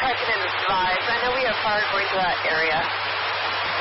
typing in the device. I know we have fire going to that area.